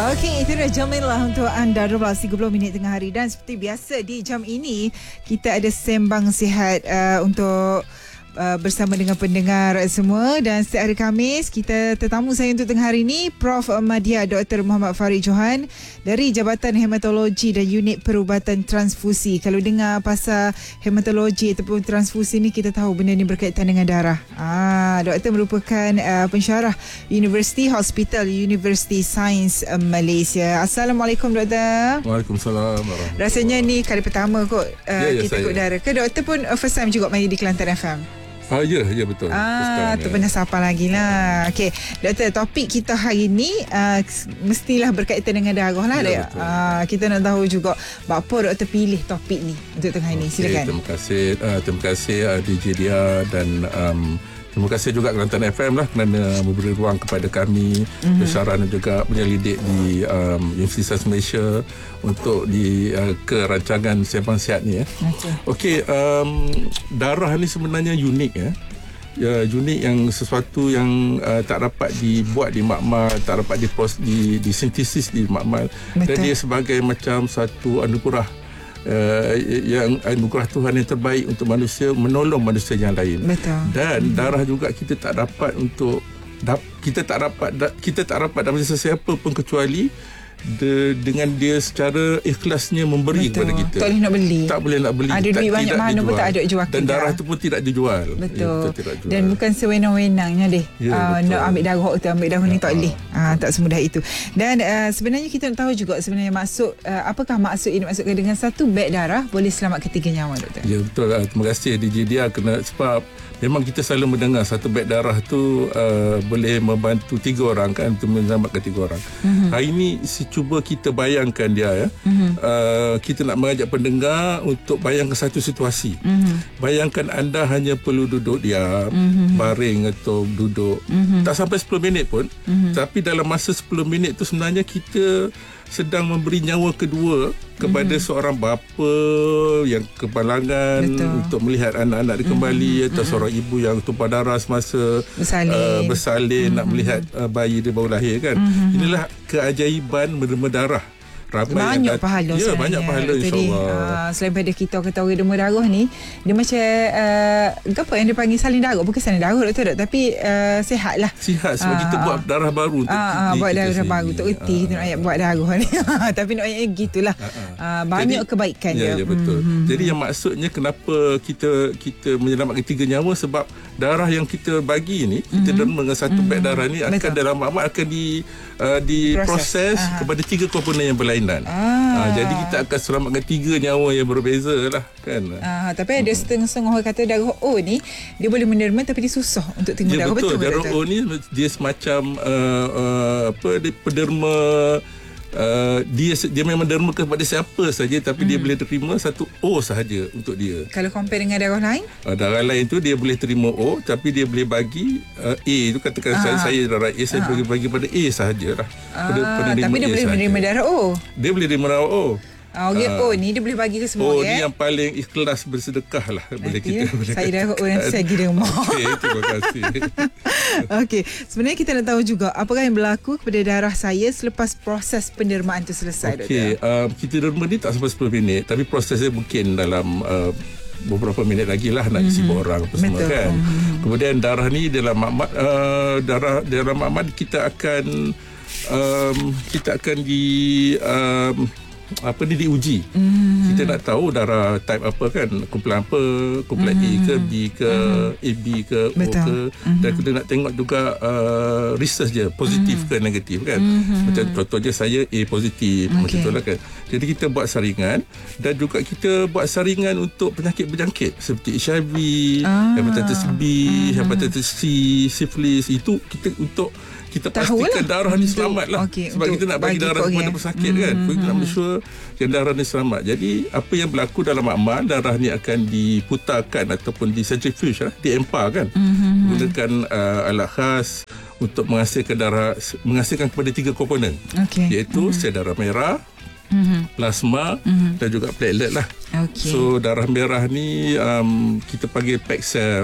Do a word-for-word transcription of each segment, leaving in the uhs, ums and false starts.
Okey, itu dah Jamilah untuk anda dua belas tiga puluh minit tengah hari. Dan seperti biasa di jam ini kita ada sembang sihat uh, untuk Uh, bersama dengan pendengar semua. Dan setiap hari Khamis kita tetamu saya untuk tengah hari ini Profesor Madya Doktor Muhammad Farid Johan dari Jabatan Hematologi dan Unit Perubatan Transfusi. Kalau dengar pasal hematologi ataupun transfusi ni, kita tahu benda ni berkaitan dengan darah. Ah, doktor merupakan uh, pensyarah University Hospital University Sains uh, Malaysia. Assalamualaikum doktor. Waalaikumsalam. Rasanya ni kali pertama kot uh, ya, ya, kita saya. ikut darah. Ke doktor pun uh, first time juga main di Kelantan F M? Ah, ya, ya betul. Ah, tu pernah siapa lagi lah. Okey, doktor, topik kita hari ni uh, mestilah berkaitan dengan darah lah. Ya, uh, kita nak tahu juga apa doktor pilih topik ni untuk tengah ini. Okay, silakan. Terima kasih, uh, terima kasih uh, D J Dia dan um, terima kasih juga Kelantan F M lah kerana memberi ruang kepada kami mm-hmm. pensyarah dan juga penyelidik di um, Universiti Sains Malaysia untuk di uh, ke rancangan sembang sihat ni ya. Okey, okay, um, darah ni sebenarnya unik ya. Ya, unik yang sesuatu yang uh, tak dapat dibuat di makmal, tak dapat dipros, di disintesis di makmal. Dan dia sebagai macam satu anugerah Uh, yang anugerah Tuhan yang terbaik untuk manusia, menolong manusia yang lain. Betul. Dan hmm. darah juga kita tak dapat untuk dap, kita tak dapat da, kita tak dapat dapat sesiapa pun kecuali de, dengan dia secara ikhlasnya memberi Betul. kepada kita. Tak boleh nak beli. Tak boleh nak beli. Ada tak, duit banyak mana pun tak ada jual. Dan darah tu pun tidak dijual. Betul. Ya, tidak jual. Dan bukan sewenang-wenangnya deh. Ya, uh, nak ambil darah tu, ambil darah ni tak boleh. Uh, tak semudah itu. Dan uh, sebenarnya kita nak tahu juga sebenarnya maksud uh, apakah maksud ini, maksudkan dengan satu beg darah boleh selamatkan tiga nyawa, doktor. Ya betul. Uh, terima kasih D J Dia kena sebab memang kita selalu mendengar satu beg darah tu uh, boleh membantu tiga orang kan, untuk menyelamatkan tiga orang. Mm-hmm. Hari ini si cuba kita bayangkan dia ya. Mm-hmm. Uh, kita nak mengajak pendengar untuk bayangkan satu situasi. Mm-hmm. Bayangkan anda hanya perlu duduk diam, mm-hmm. baring atau duduk. Mm-hmm. Tak sampai sepuluh minit pun. Mm-hmm. Tapi dalam masa sepuluh minit tu sebenarnya kita sedang memberi nyawa kedua kepada mm-hmm. seorang bapa yang kepalangan. Betul. Untuk melihat anak-anak dia kembali, mm-hmm. atau seorang ibu yang tumpah darah semasa bersalin, uh, bersalin mm-hmm. nak melihat uh, bayi dia baru lahir kan. Mm-hmm. Inilah keajaiban menerima darah. Ramai banyak yang pahala ya, banyak pahala insyaAllah. Uh, selain pada kita kata orang derma darah ni, dia macam uh, apa yang dia panggil salin darah. Bukan salin darah doktor, tapi uh, sihat lah. Sihat sebab uh, kita uh, buat darah baru untuk uh, uh, buat darah sendiri. Baru untuk reti uh, kita nak ayat buat darah ni. Tapi nak ayat gitulah. Uh, uh. Uh, banyak jadi, kebaikan ya, dia. Ya betul. Hmm, jadi yang maksudnya kenapa kita kita menyelamatkan tiga nyawa, sebab darah yang kita bagi ni, kita mm-hmm. derma dengan satu mm-hmm. beg darah ni akan betul. Dalam makmal akan di uh, diproses uh-huh. kepada tiga komponen yang berlainan. Ah. Ah, jadi kita akan selamatkan tiga nyawa yang berbeza lah kan. Ah, tapi ada hmm. setengah-setengah orang kata darah O ni dia boleh menerima tapi dia susah untuk terima ya, darah. Betul, betul darah betul? O ni dia semacam uh, uh, apa dia penderma. Uh, dia dia memang derma kepada siapa saja, tapi hmm. dia boleh terima satu O sahaja untuk dia. Kalau compare dengan darah lain, uh, darah lain tu dia boleh terima O, tapi dia boleh bagi uh, A tu, katakan ah. saya, saya darah A, saya ah. boleh bagi pada A sahajalah. Ah, tapi dia A boleh menerima darah O. Dia boleh terima darah O. Oh, okay. uh, oh ni dia boleh bagi ke semua. Oh ya? Ni yang paling ikhlas bersedekah lah. Boleh kita, ya? boleh saya dah orang saya pergi rumah. Okey, terima kasih. Okey, sebenarnya kita nak tahu juga apakah yang berlaku kepada darah saya selepas proses pendermaan itu selesai. Okey, uh, kita derma ni tak sampai sepuluh minit, tapi prosesnya mungkin dalam uh, beberapa minit lagi lah nak isi mm-hmm. orang apa semua kan. Mm-hmm. Kemudian darah ni dalam makmal, uh, darah dalam makmal kita akan um, kita akan di um, apa ni diuji. Mm-hmm. Kita nak tahu darah type apa kan, kumpulan apa, kumpulan mm-hmm. A ke B ke mm-hmm. A B ke betul. O ke mm-hmm. dan kita nak tengok juga uh, research dia positif mm-hmm. ke negatif kan. Mm-hmm. Macam contohnya saya A positif, okay. macam tu lah kan. Jadi kita buat saringan dan juga kita buat saringan untuk penyakit berjangkit seperti H I V, ah. hepatitis B, mm-hmm. hepatitis C, syphilis. Itu kita untuk kita pastikan lah. darah ni selamat lah. Okay, sebab kita nak bagi, bagi darah kepada pesakit hmm, kan. Kita hmm. nak make sure yang darah ni selamat. Jadi apa yang berlaku dalam makmal, darah ni akan diputarkan ataupun dicentrifuge lah, diempar kan. Hmm, gunakan uh, alat khas untuk menghasilkan darah, menghasilkan kepada tiga komponen. Okay. Iaitu hmm. sel darah merah, mm-hmm. plasma mm-hmm. dan juga platelet lah. Okay. So darah merah ni um, kita panggil packed cell.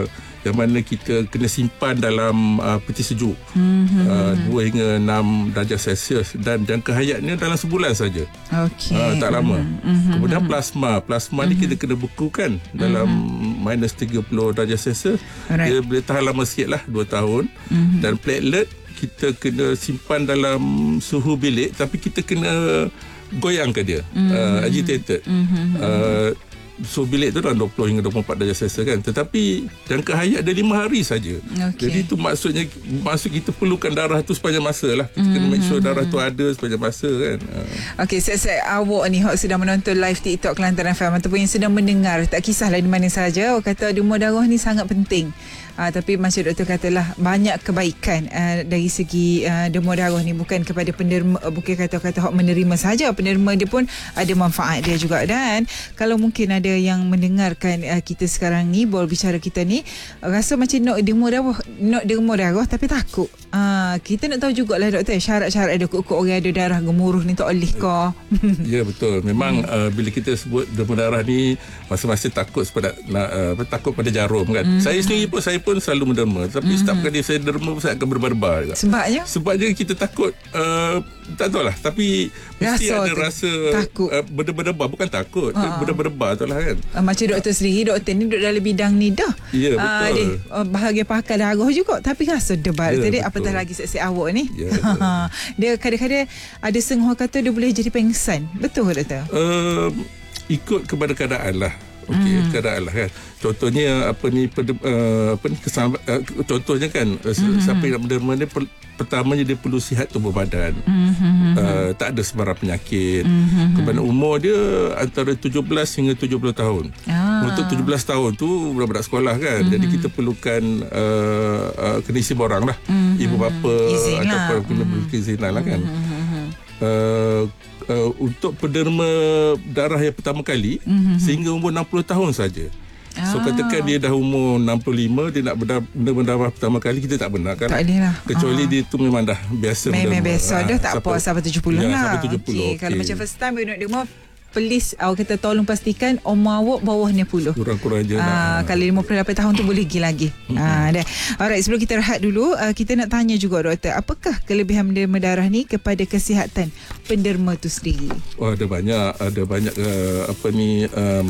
yang mana kita kena simpan dalam uh, peti sejuk mm-hmm. uh, dua hingga enam darjah Celsius dan jangka hayatnya dalam sebulan saja. Okey. Uh, tak lama. Mm-hmm. Kemudian plasma, plasma mm-hmm. ni kita kena bekukan dalam mm-hmm. minus tiga puluh darjah Celsius. Alright. Dia boleh tahan lama sikit lah, dua tahun. Mm-hmm. Dan platelet kita kena simpan dalam suhu bilik, tapi kita kena goyangkan dia, mm-hmm. uh, agitated. Mm-hmm. Uh, So bilik tu dalam dua puluh hingga dua puluh empat darjah Celsius kan. Tetapi jangka hayat dia lima hari saja. Okay. Jadi itu maksudnya maksud kita perlukan darah tu sepanjang masa lah. Kita mm-hmm. kena make sure darah tu ada sepanjang masa kan. Okey, saya awak ni hok sedang menonton live TikTok Kelantan F M ataupun yang sedang mendengar, tak kisahlah di mana saja, awak kata demam darah ni sangat penting. Uh, tapi macam doktor katalah, banyak kebaikan uh, dari segi uh, demam darah ni, bukan kepada penerima, uh, bukan kata-kata hok menerima saja, penerima dia pun ada manfaat dia juga. Dan kalau mungkin ada yang mendengarkan uh, kita sekarang ni, bol bicara kita ni, uh, rasa macam nak demam darah, nak demam darah tapi takut. Uh, kita nak tahu jugalah doktor, syarat-syarat ada kok orang ada darah gemuruh ni tak boleh ke? Ya betul. Memang hmm. uh, bila kita sebut demam darah ni, masa-masa takut pada uh, takut pada jarum kan. Hmm. Saya sendiri pun saya pun selalu menderma, tapi mm-hmm. setiap kali saya derma saya akan berdebar juga. Sebabnya? Sebabnya kita takut, uh, tak tahulah, tapi mesti rasa ada tu, rasa takut. Uh, berdebar-debar, bukan takut, uh-huh. berdebar-debar tu lah kan. Uh, macam doktor sendiri, doktor ni duduk dalam bidang ni dah. Ya, betul. Uh, dia uh, bahagian pakar darah juga, tapi rasa debar. Ya, jadi apatah lagi seksi awak ni. Ya, dia kadang-kadang ada senguh kata dia boleh jadi pengsan. Betul doktor? Uh, ikut kepada keadaan lah. Okey, hmm. keadaan lah kan. Contohnya apa ni uh, apa ni kesambat, uh, contohnya kan uh, hmm. siapa yang nak menderma ni, per, pertamanya dia perlu sihat tubuh badan. Hmm. Uh, tak ada sebarang penyakit. Hmm. Kemudian umur dia antara tujuh belas hingga tujuh puluh tahun. Ah. Untuk tujuh belas tahun tu budak-budak sekolah kan. Hmm. Jadi kita perlukan uh, uh, kena isi borang lah. Hmm. Ibu bapa Izin ataupun lah. kena beri keizinan lah kan. Hmm. Uh, Uh, untuk penderma darah yang pertama kali mm-hmm. sehingga umur enam puluh tahun saja. Ah. So katakan dia dah umur enam puluh lima, dia nak menderma darah pertama kali, kita tak benarkan. Tak boleh lah. Kecuali ah. dia tu memang dah biasa menderma. Memang biasa ah, dah, tak sampai, apa sampai tujuh puluh ya, lah. Sampai tujuh puluh. Okay. Okay. Kalau macam first time dia nak derma, please awak kata tolong pastikan umur awak bawah enam puluh. Kurang-kurang je uh, nak. Kalau lima puluh lapan tahun tu boleh pergi lagi. Mm-hmm. Uh, dah. Alright, sebelum kita rehat dulu, uh, kita nak tanya juga doktor, apakah kelebihan menderma darah ni kepada kesihatan penderma tu sendiri? Oh, ada banyak, ada banyak uh, apa ni um,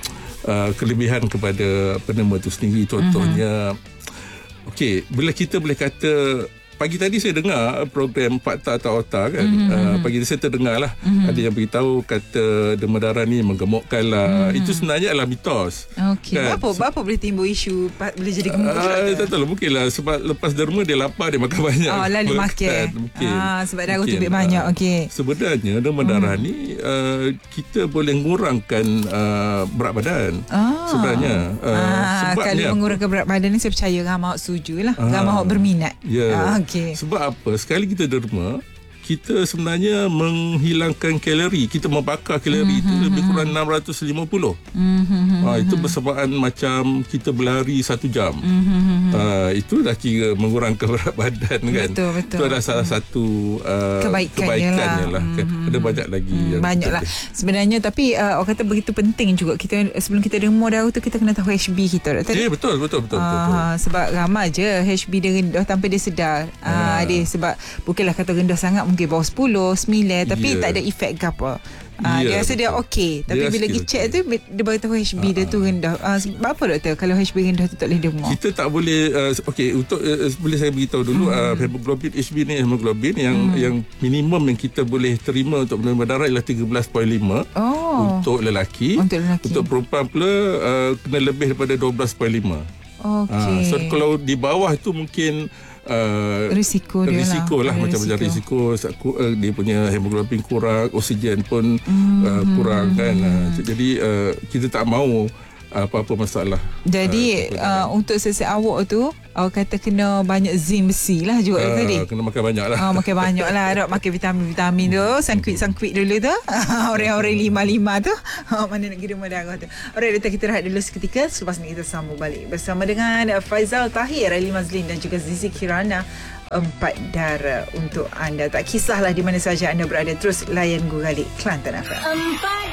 uh, kelebihan kepada penderma tu sendiri. Contohnya, mm-hmm. okey, bila kita boleh kata, pagi tadi saya dengar program Fakta atau Otak kan. Mm-hmm. Uh, pagi tadi saya terdengar lah. Mm-hmm. Ada yang beritahu kata demam darah ni menggemukkan lah. Mm-hmm. Itu sebenarnya adalah mitos. Okey. Kan? Apa, apa boleh timbul isu boleh jadi gemuk? Uh, tak tahu lah. Mungkin lah. Sebab lepas derma dia lapar, dia makan banyak. Oh, lalu makan. Mungkin. Ah, sebab darah tu lebih banyak. Okey. Sebenarnya demam darah mm. ni uh, kita boleh mengurangkan uh, berat badan. Ah. Sebenarnya. Uh, ah, sebabnya kalau mengurangkan berat badan ni saya percaya ramai awak setuju lah. Ah. Ramai awak berminat. Ya. Yeah. Ah, okay. Sebab apa? Sekali kita derma, kita sebenarnya menghilangkan kalori. Kita membakar kalori mm-hmm. itu lebih kurang enam ratus lima puluh. Mm-hmm. Ha, itu bersamaan macam kita berlari satu jam. Mm-hmm. Ha, itu dah kira mengurangkan berat badan kan. Betul, betul. Itu adalah salah satu uh, kebaikannya, kebaikannya lah. lah kan. Mm-hmm. Ada banyak lagi. Mm, banyak lah. Sebenarnya tapi uh, orang kata begitu penting juga. Kita sebelum kita derma darah tu, kita kena tahu H B kita. Ya, betul, betul, betul, betul, uh, betul. Sebab ramai je H B dia rendah tanpa dia sedar. Uh, dia sebab bukanlah kata rendah sangat, mungkin bawah sepuluh, sembilan, tapi yeah. tak ada efek ke apa. Uh, yeah, dia rasa betul. Dia okey, tapi dia bila pergi check tu dia baru tahu H B uh, dia tu rendah. Uh, sebab apa doktor kalau H B rendah tu tak boleh derma? Kita tak boleh uh, okey, untuk uh, boleh saya beritahu dulu hmm. uh, hemoglobin H B ni hemoglobin yang hmm. yang minimum yang kita boleh terima untuk penderma darah ialah tiga belas perpuluhan lima oh. untuk lelaki. Untuk lelaki. Untuk perempuan pula uh, kena lebih daripada dua belas perpuluhan lima. Okey. Uh, so kalau di bawah tu mungkin Uh, risiko dia risiko lah, lah. Macam-macam risiko, risiko uh, dia punya hemoglobin kurang, oksigen pun mm-hmm. uh, kurang kan. Uh, jadi uh, kita tak mahu apa-apa masalah. Jadi uh, uh, untuk sesi awak tu awak kata kena banyak zinc besi lah juga uh, tadi. Kena makan banyak lah. Uh, makan banyak lah. Dok makan vitamin-vitamin tu, sangkuit-sangkuit dulu tu. Orang-orang lima-lima tu. Uh, mana nak kira darah tu. Alright, kita kita rehat dulu seketika. Selepas ni kita sambung balik bersama dengan Faizal Tahir, Ali Mazlin dan juga Zizi Kirana. Empat darah untuk anda. Tak kisahlah di mana saja anda berada, terus layan Guralik Kelantan F M.